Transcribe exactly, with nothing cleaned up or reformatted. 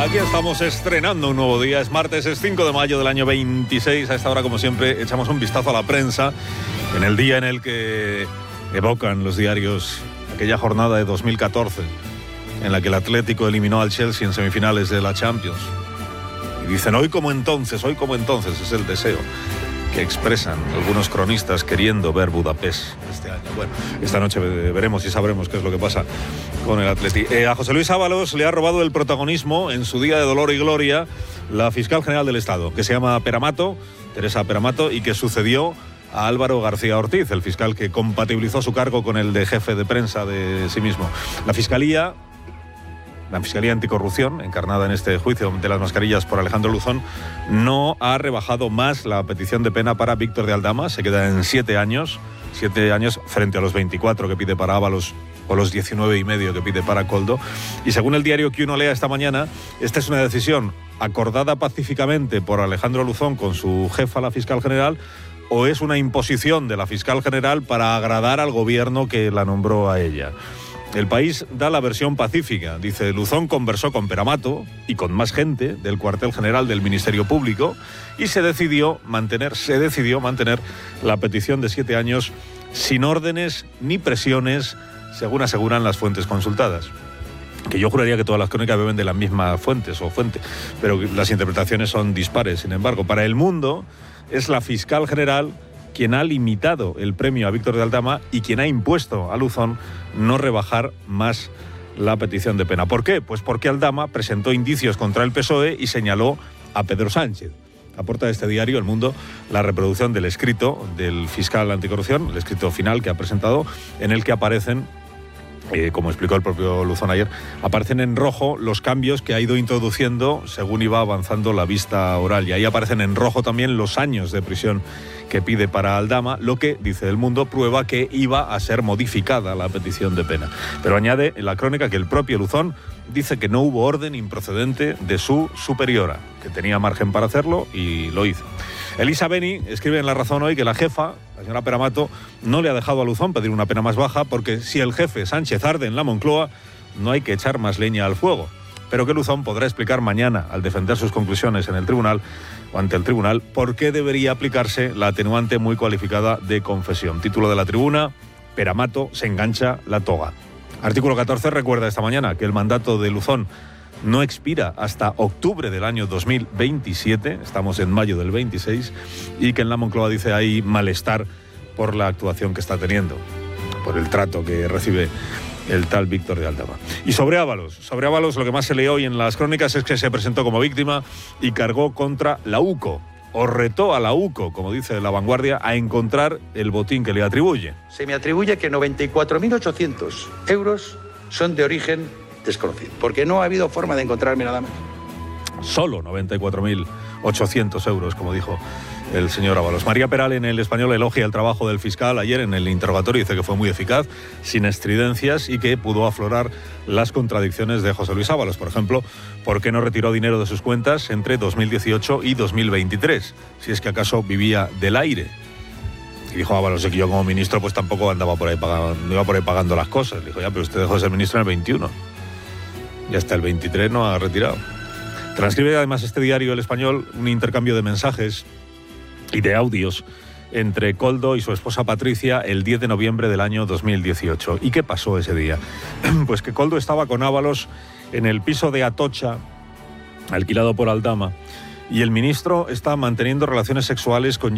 Aquí estamos estrenando un nuevo día, es martes, es cinco de mayo del año veintiséis. A esta hora, como siempre, echamos un vistazo a la prensa en el día en el que evocan los diarios aquella jornada de dos mil catorce en la que el Atlético eliminó al Chelsea en semifinales de la Champions. Y dicen, hoy como entonces, hoy como entonces, es el deseo que expresan algunos cronistas queriendo ver Budapest este año. Bueno, esta noche veremos y sabremos qué es lo que pasa con el Atleti. Eh, a José Luis Ábalos le ha robado el protagonismo en su día de dolor y gloria la fiscal general del Estado, que se llama Peramato, Teresa Peramato, y que sucedió a Álvaro García Ortiz, el fiscal que compatibilizó su cargo con el de jefe de prensa de sí mismo. La Fiscalía... La Fiscalía Anticorrupción, encarnada en este juicio de las mascarillas por Alejandro Luzón, no ha rebajado más la petición de pena para Víctor de Aldama. Se queda en siete años, siete años frente a los veinticuatro que pide para Ábalos o los diecinueve y medio que pide para Koldo. Y según el diario que uno lea esta mañana, esta es una decisión acordada pacíficamente por Alejandro Luzón con su jefa, la fiscal general, o es una imposición de la fiscal general para agradar al gobierno que la nombró a ella. El País da la versión pacífica. Dice, Luzón conversó con Peramato y con más gente del cuartel general del Ministerio Público y se decidió mantener, se decidió mantener la petición de siete años sin órdenes ni presiones, según aseguran las fuentes consultadas. Que yo juraría que todas las crónicas beben de las mismas fuentes o fuente, pero las interpretaciones son dispares. Sin embargo, para El Mundo es la fiscal general quien ha limitado el premio a Víctor de Aldama y quien ha impuesto a Luzón no rebajar más la petición de pena. ¿Por qué? Pues porque Aldama presentó indicios contra el P S O E y señaló a Pedro Sánchez. Aporta este diario, El Mundo, la reproducción del escrito del fiscal anticorrupción, el escrito final que ha presentado, en el que aparecen, Eh, como explicó el propio Luzón ayer, aparecen en rojo los cambios que ha ido introduciendo según iba avanzando la vista oral. Y ahí aparecen en rojo también los años de prisión que pide para Aldama, lo que, dice El Mundo, prueba que iba a ser modificada la petición de pena. Pero añade en la crónica que el propio Luzón dice que no hubo orden improcedente de su superiora, que tenía margen para hacerlo y lo hizo. Elisa Beni escribe en La Razón hoy que la jefa, la señora Peramato, no le ha dejado a Luzón pedir una pena más baja porque si el jefe Sánchez arde en la Moncloa, no hay que echar más leña al fuego. Pero que Luzón podrá explicar mañana, al defender sus conclusiones en el tribunal o ante el tribunal, por qué debería aplicarse la atenuante muy cualificada de confesión. Título de la tribuna, Peramato se engancha la toga. Artículo catorce recuerda esta mañana que el mandato de Luzón no expira hasta octubre del año dos mil veintisiete, estamos en mayo del veintiséis, y que en la Moncloa dice hay malestar por la actuación que está teniendo, por el trato que recibe el tal Víctor de Aldama. Y sobre Ábalos, sobre Ábalos lo que más se lee hoy en las crónicas es que se presentó como víctima y cargó contra la UCO, o retó a la UCO, como dice La Vanguardia, a encontrar el botín que le atribuye. Se me atribuye que noventa y cuatro mil ochocientos euros son de origen desconocido, porque no ha habido forma de encontrarme nada más. Solo noventa y cuatro mil ochocientos euros, como dijo el señor Ábalos. María Peral en El Español elogia el trabajo del fiscal ayer en el interrogatorio, dice que fue muy eficaz, sin estridencias y que pudo aflorar las contradicciones de José Luis Ábalos. Por ejemplo, ¿por qué no retiró dinero de sus cuentas entre dos mil dieciocho y dos mil veintitrés? Si es que acaso vivía del aire. Y dijo Ábalos que yo como ministro pues tampoco andaba por ahí pagando, no iba por ahí pagando las cosas. Le dijo, ya, pero usted dejó de ser ministro en el veintiuno. Y hasta el veintitrés no ha retirado. Transcribe además este diario El Español un intercambio de mensajes y de audios entre Koldo y su esposa Patricia el diez de noviembre del año dos mil dieciocho. ¿Y qué pasó ese día? Pues que Koldo estaba con Ábalos en el piso de Atocha, alquilado por Aldama, y el ministro está manteniendo relaciones sexuales con